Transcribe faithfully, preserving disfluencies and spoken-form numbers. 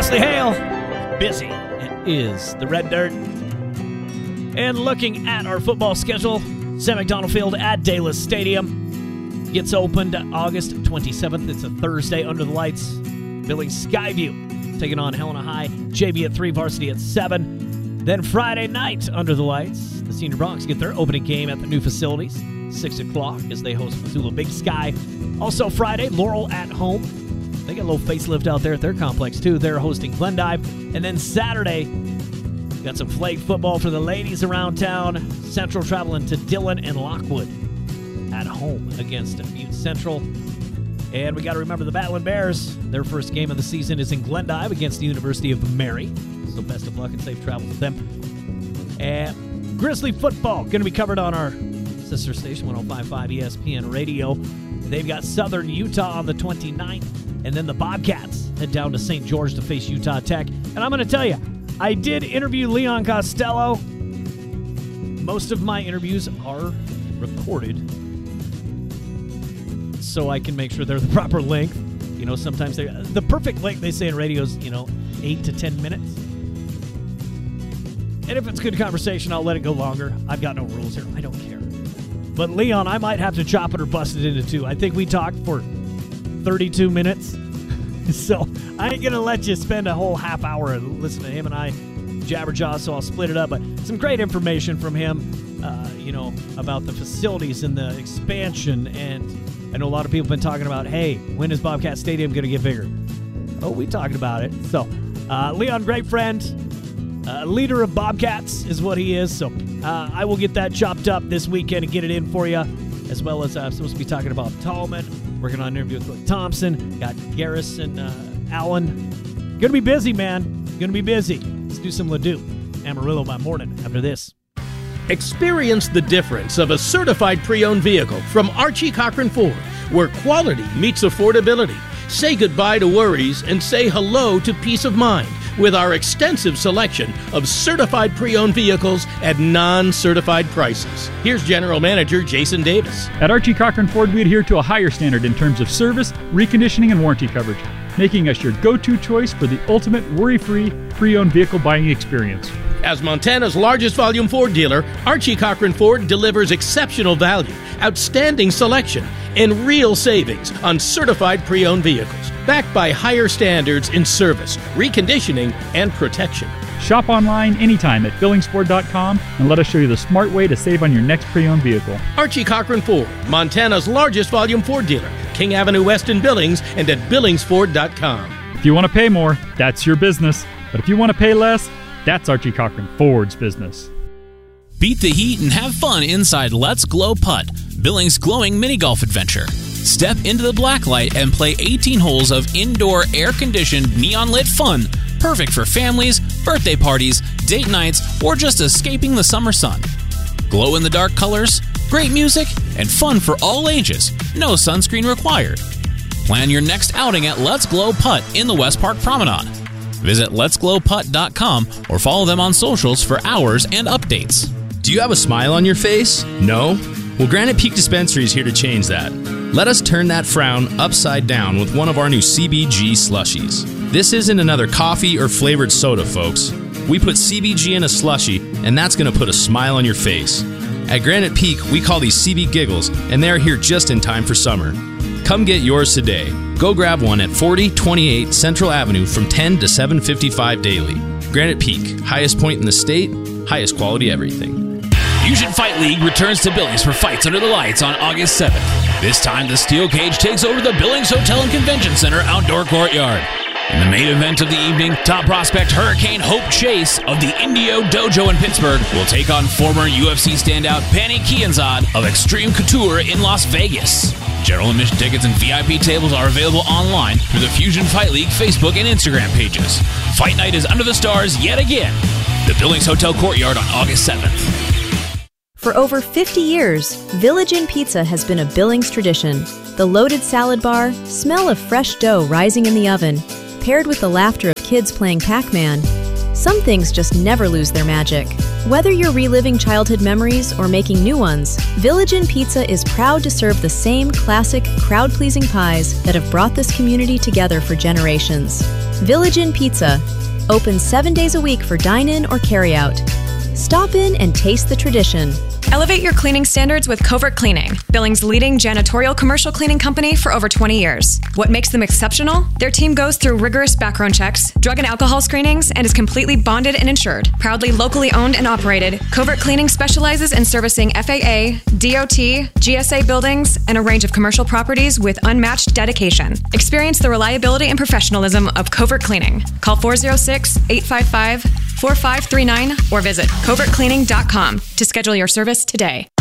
Wesley Hale. Busy. It is the Red Dirt. And looking at our football schedule, Sam McDonald Field at Daylis Stadium gets opened August twenty-seventh. It's a Thursday under the lights. Billings Skyview taking on Helena High. J V at three, Varsity at seven. Then Friday night under the lights, the Senior Broncs get their opening game at the new facilities. six o'clock as they host Missoula Big Sky. Also Friday, Laurel at home. They got a little facelift out there at their complex, too. They're hosting Glendive. And then Saturday, got some flag football for the ladies around town. Central traveling to Dillon and Lockwood at home against Butte Central. And we got to remember the Battling Bears. Their first game of the season is in Glendive against the University of Mary. So best of luck and safe travels with them. And Grizzly football going to be covered on our sister station, one oh five point five E S P N Radio. They've got Southern Utah on the twenty-ninth. And then the Bobcats head down to Saint George to face Utah Tech. And I'm going to tell you, I did interview Leon Costello. Most of my interviews are recorded so I can make sure they're the proper length. You know, sometimes they the perfect length, they say in radio, is, you know, eight to ten minutes. And if it's good conversation, I'll let it go longer. I've got no rules here. I don't care. But Leon, I might have to chop it or bust it into two. I think we talked for thirty-two minutes. So I ain't going to let you spend a whole half hour and listen to him and I jabberjaw, so I'll split it up. But some great information from him, uh, you know, about the facilities and the expansion. And I know a lot of people have been talking about, hey, when is Bobcat Stadium going to get bigger? Oh, we talked about it. So uh, Leon, great friend, uh, leader of Bobcats is what he is. So uh, I will get that chopped up this weekend and get it in for you, as well as uh, I'm supposed to be talking about Tallman. Working on an interview with Cliff Thompson. Got Garrison uh, Allen. Gonna be busy, man. Gonna be busy. Let's do some Ladue. Amarillo by morning after this. Experience the difference of a certified pre-owned vehicle from Archie Cochran Ford, where quality meets affordability. Say goodbye to worries and say hello to peace of mind with our extensive selection of certified pre-owned vehicles at non-certified prices. Here's General Manager Jason Davis. At Archie Cochran Ford, we adhere to a higher standard in terms of service, reconditioning, and warranty coverage, making us your go-to choice for the ultimate worry-free pre-owned vehicle buying experience. As Montana's largest volume Ford dealer, Archie Cochran Ford delivers exceptional value, outstanding selection, and real savings on certified pre-owned vehicles, backed by higher standards in service, reconditioning, and protection. Shop online anytime at billings ford dot com and let us show you the smart way to save on your next pre-owned vehicle. Archie Cochran Ford, Montana's largest volume Ford dealer, King Avenue West in Billings, and at billings ford dot com. If you want to pay more, that's your business. But if you want to pay less, that's Archie Cochran Ford's business. Beat the heat and have fun inside Let's Glow Putt, Billings' glowing mini golf adventure. Step into the black light and play eighteen holes of indoor, air-conditioned, neon-lit fun, perfect for families, birthday parties, date nights, or just escaping the summer sun. Glow-in-the-dark colors, great music, and fun for all ages. No sunscreen required. Plan your next outing at Let's Glow Putt in the West Park Promenade. Visit lets glow putt dot com or follow them on socials for hours and updates. Do you have a smile on your face? No? Well, Granite Peak Dispensary is here to change that. Let us turn that frown upside down with one of our new C B G slushies. This isn't another coffee or flavored soda, folks. We put C B G in a slushie, and that's going to put a smile on your face. At Granite Peak, we call these C B Giggles, and they're here just in time for summer. Come get yours today. Go grab one at forty twenty-eight Central Avenue from ten to seven fifty-five daily. Granite Peak, highest point in the state, highest quality everything. Fusion Fight League returns to Billings for fights under the lights on August seventh. This time, the Steel Cage takes over the Billings Hotel and Convention Center outdoor courtyard. In the main event of the evening, top prospect Hurricane Hope Chase of the Indio Dojo in Pittsburgh will take on former U F C standout Pannie Kianzad of Extreme Couture in Las Vegas. General admission tickets and V I P tables are available online through the Fusion Fight League Facebook and Instagram pages. Fight night is under the stars yet again. The Billings Hotel Courtyard on August seventh. For over fifty years, Village Inn Pizza has been a Billings tradition. The loaded salad bar, smell of fresh dough rising in the oven, paired with the laughter of kids playing Pac-Man. Some things just never lose their magic. Whether you're reliving childhood memories or making new ones, Village Inn Pizza is proud to serve the same classic, crowd-pleasing pies that have brought this community together for generations. Village Inn Pizza, open seven days a week for dine-in or carry-out. Stop in and taste the tradition. Elevate your cleaning standards with Covert Cleaning, Billings' leading janitorial commercial cleaning company for over twenty years. What makes them exceptional? Their team goes through rigorous background checks, drug and alcohol screenings, and is completely bonded and insured. Proudly locally owned and operated, Covert Cleaning specializes in servicing F A A, D O T, G S A buildings, and a range of commercial properties with unmatched dedication. Experience the reliability and professionalism of Covert Cleaning. Call four oh six, eight five five, four five three nine or visit covert cleaning dot com to schedule your service today.